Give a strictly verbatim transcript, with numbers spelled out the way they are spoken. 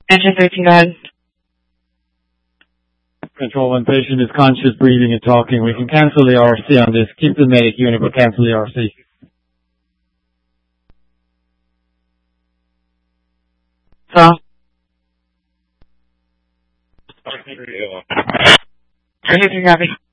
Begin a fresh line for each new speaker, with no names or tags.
Engine thirteen, go ahead.
Control one, patient is conscious, breathing and talking. We can cancel the R C on this. Keep the medic unit, but cancel the R C.
So. thirty-three, copy.